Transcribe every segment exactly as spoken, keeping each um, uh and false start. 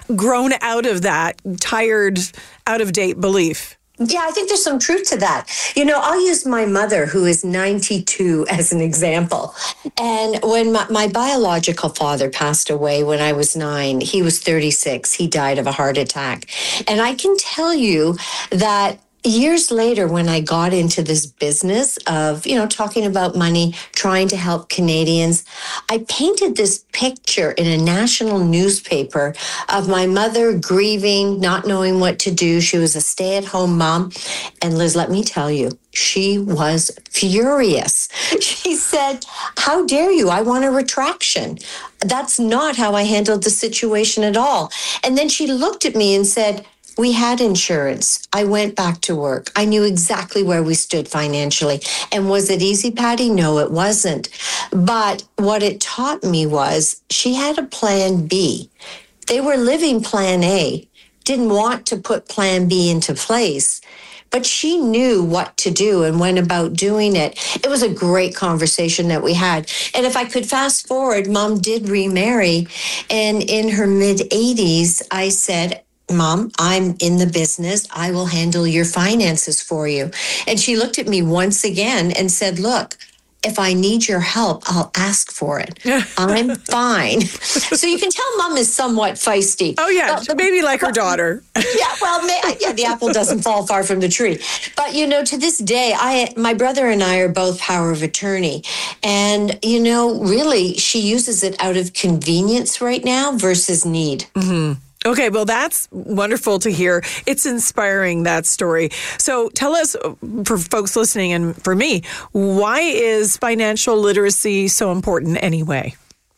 grown out of that tired, out-of-date belief. Yeah, I think there's some truth to that. You know, I'll use my mother, who is ninety-two, as an example. And when my, my biological father passed away when I was nine, he was thirty-six. He died of a heart attack. And I can tell you that years later, when I got into this business of, you know, talking about money, trying to help Canadians, I painted this picture in a national newspaper of my mother grieving, not knowing what to do. She was a stay-at-home mom. And Liz, let me tell you, she was furious. She said, "How dare you? I want a retraction. That's not how I handled the situation at all." And then she looked at me and said, "We had insurance. I went back to work. I knew exactly where we stood financially." And was it easy, Patty? No, it wasn't. But what it taught me was she had a plan B. They were living plan A, didn't want to put plan B into place, but she knew what to do and went about doing it. It was a great conversation that we had. And if I could fast forward, Mom did remarry. And in her mid eighties, I said, "Mom, I'm in the business. I will handle your finances for you." And she looked at me once again and said, "Look, if I need your help, I'll ask for it. I'm fine." So you can tell Mom is somewhat feisty. Oh, yeah. But, maybe like her daughter. Yeah, well, may, yeah, the apple doesn't fall far from the tree. But, you know, to this day, I, my brother and I are both power of attorney. And, you know, really, she uses it out of convenience right now versus need. Mm-hmm. Okay, well, that's wonderful to hear. It's inspiring, that story. So tell us, for folks listening and for me, why is financial literacy so important anyway?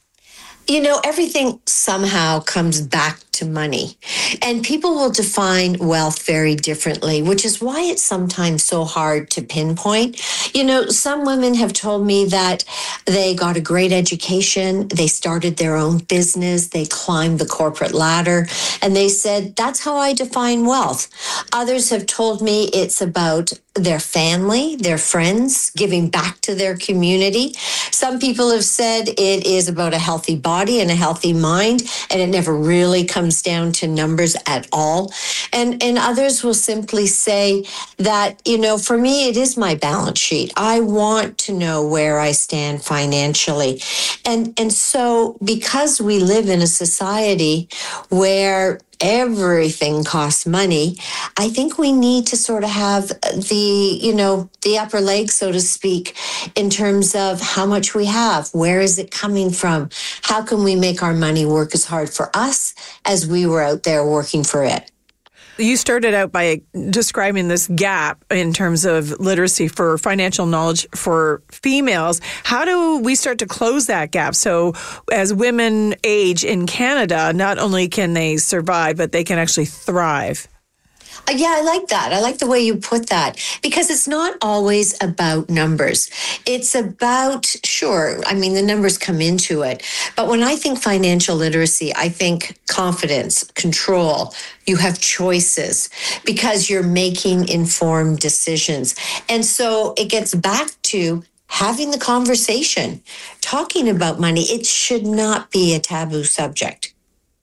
You know, everything somehow comes back to money. And people will define wealth very differently, which is why it's sometimes so hard to pinpoint. You know, some women have told me that they got a great education, they started their own business, they climbed the corporate ladder, and they said, "That's how I define wealth." Others have told me it's about their family, their friends, giving back to their community. Some people have said it is about a healthy body and a healthy mind, and it never really comes down to numbers at all. And, and others will simply say that, you know, for me, it is my balance sheet. I want to know where I stand financially. And, and so because we live in a society where everything costs money, I think we need to sort of have the, you know, the upper leg, so to speak, in terms of how much we have. Where is it coming from? How can we make our money work as hard for us as we were out there working for it? You started out by describing this gap in terms of literacy for financial knowledge for females. How do we start to close that gap? So as women age in Canada, not only can they survive, but they can actually thrive. Uh, yeah, I like that. I like the way you put that, because it's not always about numbers. It's about, sure, I mean, the numbers come into it. But when I think financial literacy, I think confidence, control. You have choices because you're making informed decisions. And so it gets back to having the conversation, talking about money. It should not be a taboo subject.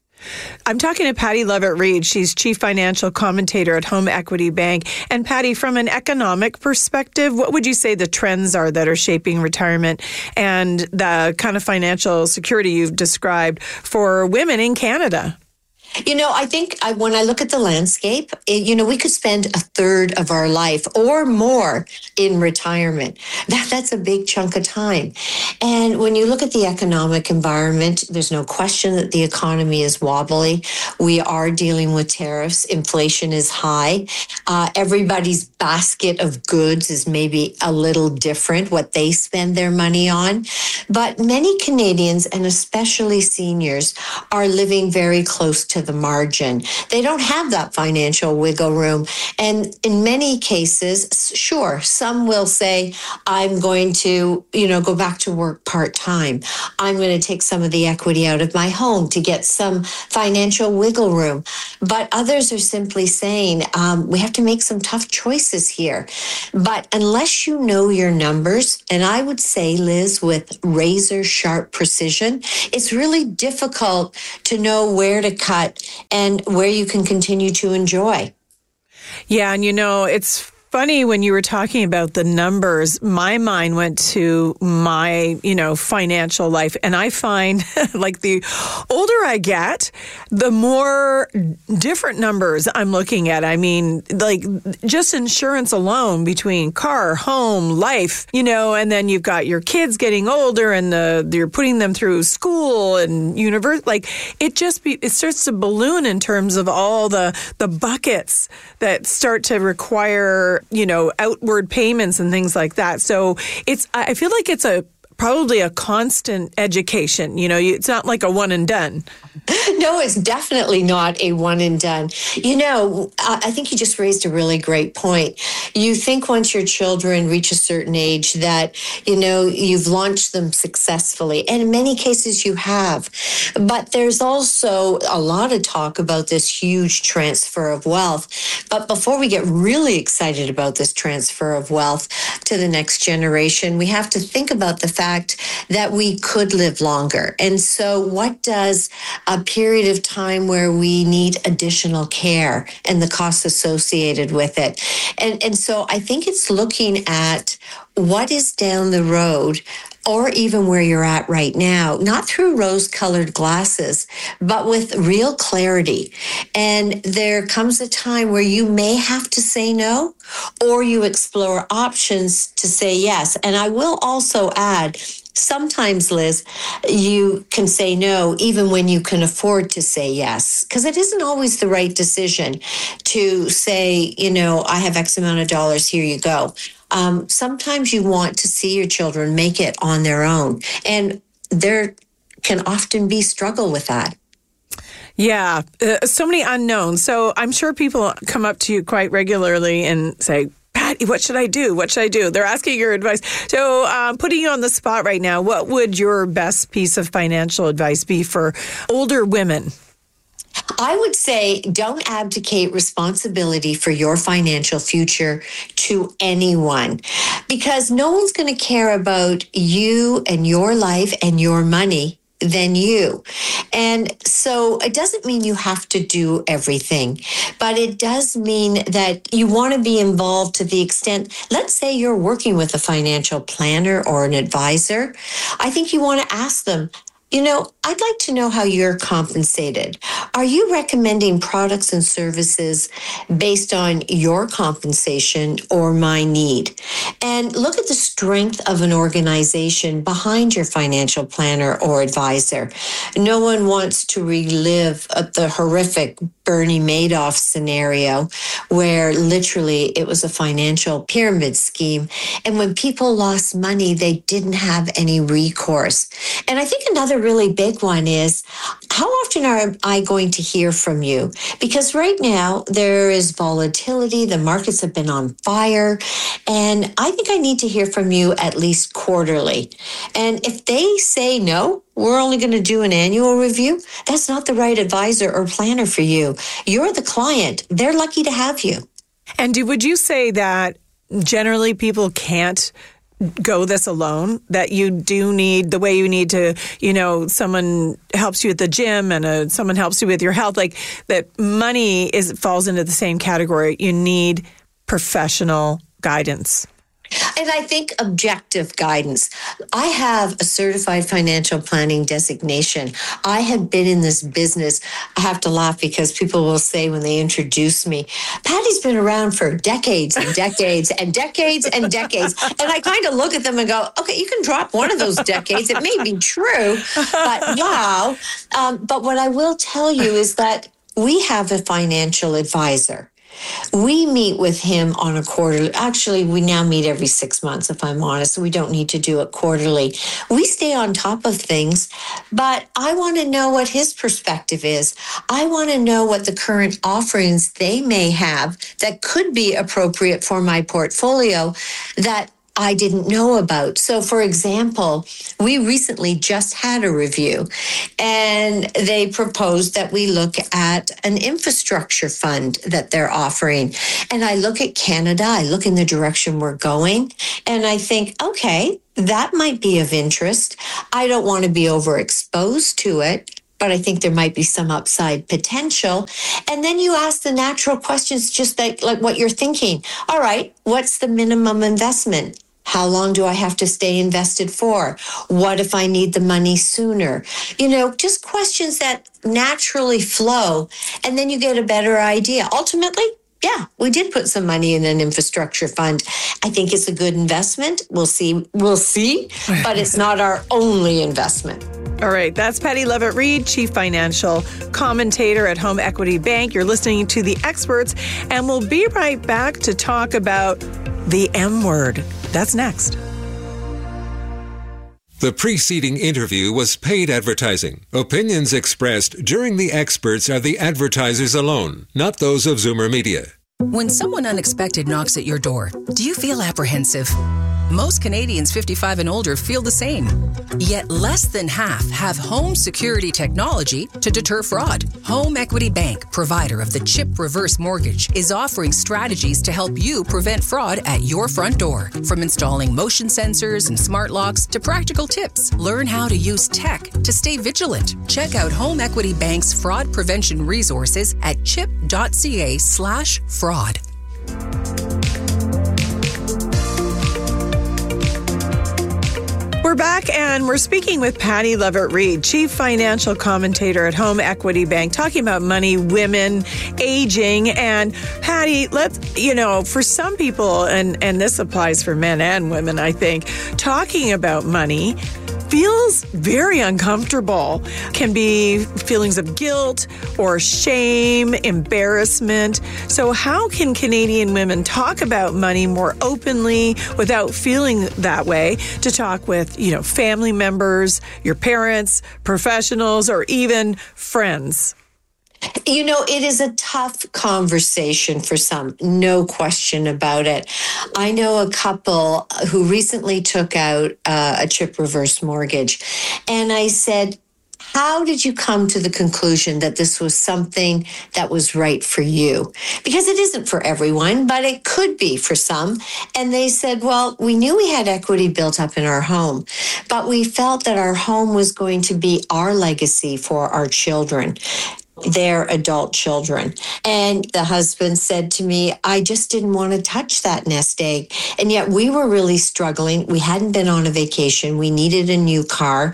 I'm talking to Patty Levitt-Reid. She's Chief Financial Commentator at Home Equity Bank. And Patty, from an economic perspective, what would you say the trends are that are shaping retirement and the kind of financial security you've described for women in Canada? You know, I think I, when I look at the landscape, it, you know, we could spend a third of our life or more in retirement. That, that's a big chunk of time. And when you look at the economic environment, there's no question that the economy is wobbly. We are dealing with tariffs. Inflation is high. Uh, everybody's basket of goods is maybe a little different, what they spend their money on. But many Canadians, and especially seniors, are living very close to the margin. They don't have that financial wiggle room. And in many cases, sure, some will say, I'm going to, you know, go back to work part-time. I'm going to take some of the equity out of my home to get some financial wiggle room. But others are simply saying, um, we have to make some tough choices here. But unless you know your numbers, and I would say, Liz, with razor sharp precision, it's really difficult to know where to cut and where you can continue to enjoy. Yeah, and you know, it's funny when you were talking about the numbers, my mind went to my, you know, financial life. And I find like the older I get, the more different numbers I'm looking at. I mean, like just insurance alone between car, home, life, you know, and then you've got your kids getting older and the, you're putting them through school and university. Like it just be, it starts to balloon in terms of all the, the buckets that start to require, you know, outward payments and things like that. So it's, I feel like it's a probably a constant education. You know, it's not like a one and done. No, it's definitely not a one and done. You know, I think you just raised a really great point. You think once your children reach a certain age that, you know, you've launched them successfully. And in many cases you have. But there's also a lot of talk about this huge transfer of wealth. But before we get really excited about this transfer of wealth to the next generation, we have to think about the fact that we could live longer. And so what does a period of time where we need additional care and the costs associated with it? And, and so I think it's looking at what is down the road or even where you're at right now, not through rose-colored glasses, but with real clarity. And there comes a time where you may have to say no, or you explore options to say yes. And I will also add, sometimes, Liz, you can say no even when you can afford to say yes, because it isn't always the right decision to say, you know, I have X amount of dollars, here you go. Um, sometimes you want to see your children make it on their own, and there can often be struggle with that. Yeah, uh, so many unknowns. So I'm sure people come up to you quite regularly and say, Patty, what should I do? What should I do? They're asking your advice. So um, putting you on the spot right now, what would your best piece of financial advice be for older women? I would say don't abdicate responsibility for your financial future to anyone, because no one's going to care about you and your life and your money than you. And so it doesn't mean you have to do everything, but it does mean that you want to be involved to the extent, let's say you're working with a financial planner or an advisor. I think you want to ask them, you know, I'd like to know how you're compensated. Are you recommending products and services based on your compensation or my need? And look at the strength of an organization behind your financial planner or advisor. No one wants to relive the horrific Bernie Madoff scenario where literally it was a financial pyramid scheme. And when people lost money, they didn't have any recourse. And I think another really big one is, how often are I going to hear from you? Because right now there is volatility. The markets have been on fire. And I think I need to hear from you at least quarterly. And if they say no, we're only going to do an annual review, that's not the right advisor or planner for you. You're the client. They're lucky to have you. And do, would you say that generally people can't go this alone, that you do need, the way you need to, you know, someone helps you at the gym and uh, someone helps you with your health, like that money is falls into the same category. You need professional guidance. And I think objective guidance. I have a certified financial planning designation. I have been in this business. I have to laugh because people will say when they introduce me, Patty's been around for decades and decades and decades and decades. And I kind of look at them and go, okay, you can drop one of those decades. It may be true, but wow. Um, but what I will tell you is that we have a financial advisor. We meet with him on a quarterly. Actually, we now meet every six months, if I'm honest. We don't need to do it quarterly. We stay on top of things, but I want to know what his perspective is. I want to know what the current offerings they may have that could be appropriate for my portfolio that I didn't know about. So, for example, we recently just had a review, and they proposed that we look at an infrastructure fund that they're offering. And I look at Canada, I look in the direction we're going, and I think, okay, that might be of interest. I don't want to be overexposed to it, but I think there might be some upside potential. And then you ask the natural questions, just like, like what you're thinking. All right, what's the minimum investment? How long do I have to stay invested for? What if I need the money sooner? You know, just questions that naturally flow, and then you get a better idea. Ultimately, yeah, we did put some money in an infrastructure fund. I think it's a good investment. We'll see. We'll see, but it's not our only investment. All right, that's Patty Levitt-Reid, Chief Financial Commentator at Home Equity Bank. You're listening to The Experts, and we'll be right back to talk about the M word. That's next. The preceding interview was paid advertising. Opinions expressed during The Experts are the advertisers alone, not those of Zoomer Media. When someone unexpected knocks at your door, do you feel apprehensive? Most Canadians fifty-five and older feel the same. Yet less than half have home security technology to deter fraud. Home Equity Bank, provider of the CHIP reverse mortgage, is offering strategies to help you prevent fraud at your front door. From installing motion sensors and smart locks to practical tips, learn how to use tech to stay vigilant. Check out Home Equity Bank's fraud prevention resources at chip.ca slash fraud. We're back, and we're speaking with Patty Levitt-Reid, Chief Financial Commentator at Home Equity Bank, talking about money, women, aging. And Patty, let's, you know, for some people, and, and this applies for men and women, I think, talking about money feels very uncomfortable. Can be feelings of guilt or shame, embarrassment. So how can Canadian women talk about money more openly without feeling that way? To talk with, you know, family members, your parents, professionals, or even friends. You know, it is a tough conversation for some, no question about it. I know a couple who recently took out uh, a CHIP reverse mortgage, and I said, how did you come to the conclusion that this was something that was right for you? Because it isn't for everyone, but it could be for some. And they said, well, we knew we had equity built up in our home, but we felt that our home was going to be our legacy for our children, their adult children. And the husband said to me, I just didn't want to touch that nest egg. And yet we were really struggling. We hadn't been on a vacation. We needed a new car.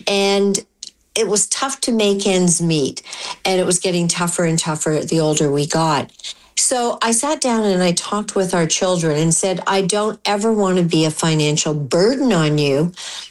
And it was tough to make ends meet. And it was getting tougher and tougher the older we got. So I sat down and I talked with our children and said, I don't ever want to be a financial burden on you,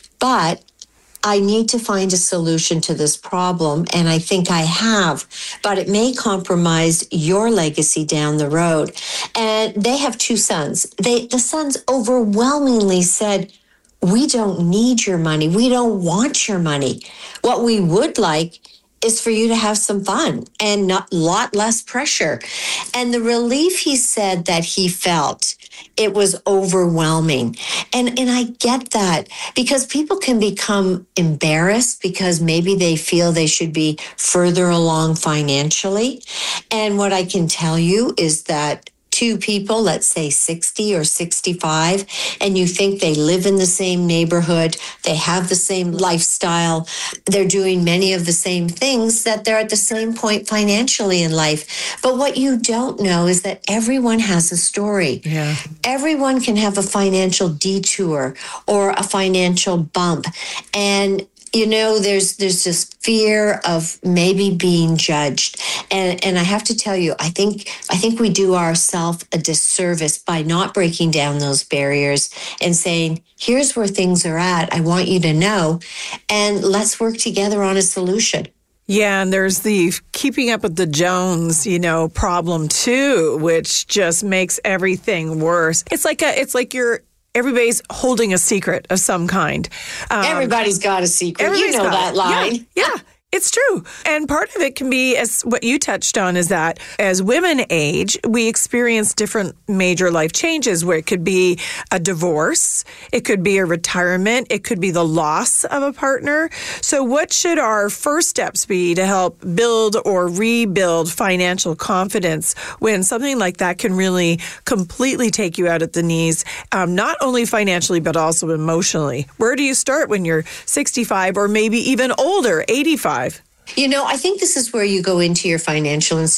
but I need to find a solution to this problem, and I think I have, but it may compromise your legacy down the road. And they have two sons. They, the sons overwhelmingly said, we don't need your money. We don't want your money. What we would like is for you to have some fun and not a lot less pressure. And the relief he said that he felt, it was overwhelming. And and I get that, because people can become embarrassed because maybe they feel they should be further along financially. And what I can tell you is that two people, let's say sixty or sixty-five, and you think they live in the same neighborhood, they have the same lifestyle, they're doing many of the same things, that they're at the same point financially in life. But what you don't know is that everyone has a story. Yeah. Everyone can have a financial detour or a financial bump. And you know, there's there's this fear of maybe being judged. And and I have to tell you, I think I think we do ourselves a disservice by not breaking down those barriers and saying, here's where things are at. I want you to know, and let's work together on a solution. Yeah, and there's the keeping up with the Jones, you know, problem too, which just makes everything worse. It's like a it's like you're everybody's holding a secret of some kind. Um, everybody's got a secret. You know that line. Yeah, yeah. It's true. And part of it can be, as what you touched on, is that as women age, we experience different major life changes where it could be a divorce, it could be a retirement, it could be the loss of a partner. So what should our first steps be to help build or rebuild financial confidence when something like that can really completely take you out at the knees, um, not only financially, but also emotionally? Where do you start when you're sixty-five or maybe even older, eighty-five? You know, I think this is where you go into your financial